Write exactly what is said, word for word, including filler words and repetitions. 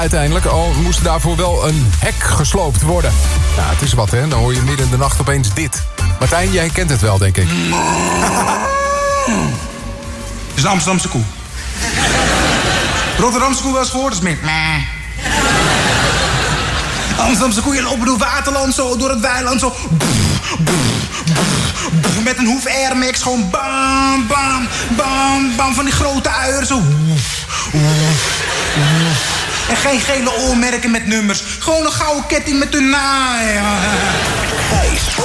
Uiteindelijk al moest daarvoor wel een hek gesloopt worden. Ja, het is wat, hè? Dan hoor je midden in de nacht opeens dit. Martijn, jij kent het wel, denk ik. Het is een Amsterdamse koe. Rotterdamse koe wel eens gehoord? Dat is meer... Amsterdamse koeien lopen door waterland zo, door het weiland zo. Met een hoef Air Max gewoon bam, bam, bam, bam. Van die grote uieren zo. En geen gele oormerken met nummers. Gewoon een gouden ketting met hun naam.